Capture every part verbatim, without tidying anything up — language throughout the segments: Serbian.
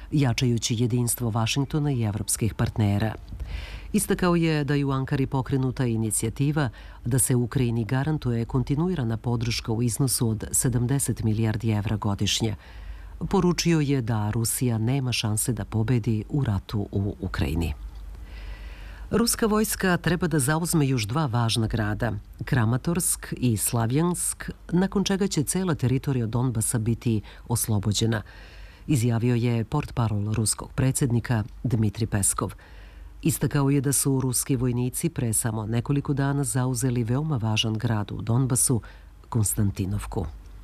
jačajući jedinstvo Vašingtona i evropskih partnera. Istakao je da je u Ankari pokrenuta inicijativa da se Ukrajini garantuje kontinuirana podrška u iznosu od sedamdeset milijardi evra godišnje. Poručio je da Rusija nema šanse da pobedi u ratu u Ukrajini. Ruska vojska treba da zauzme još dva važna grada, Kramatorsk i Slavjansk, nakon čega će cela teritorija Donbasa biti oslobođena, izjavio je portparol ruskog predsjednika Dmitri Peskov. Istakao je da su ruski vojnici pre samo nekoliko dana zauzeli veoma važan grad u Donbasu, Konstantinovku.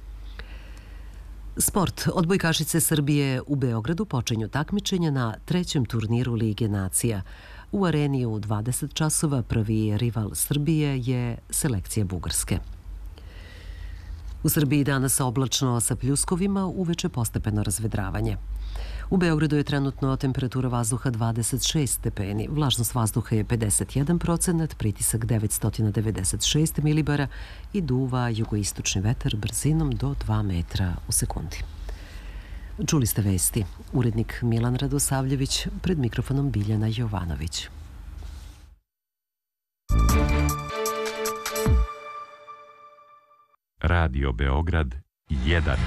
Sport. Odbojkašice Srbije u Beogradu počinju takmičenja na trećem turniru Lige nacija. U areni u dvadeset časova prvi rival Srbije je selekcija Bugarske. U Srbiji danas oblačno sa pljuskovima, uveče postepeno razvedravanje. U Beogradu je trenutno temperatura vazduha dvadeset šest stepeni, vlažnost vazduha je pedeset jedan procenat, pritisak devetsto devedeset šest milibara i duva jugoistočni vetar brzinom do dva metra u sekundi. Čuli ste vesti. Urednik Milan Radosavljević, pred mikrofonom Biljana Jovanović. Radio Beograd jedan.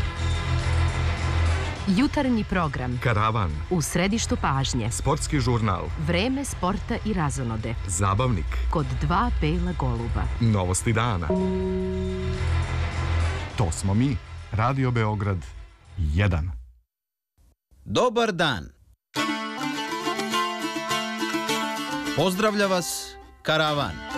Jutarnji program. Karavan. U središtu pažnje. Sportski žurnal. Vreme sporta i razonode. Zabavnik. Kod dva bela goluba. Novosti dana. To smo mi. Radio Beograd jedan. Dobar dan. Pozdravlja vas Karavan.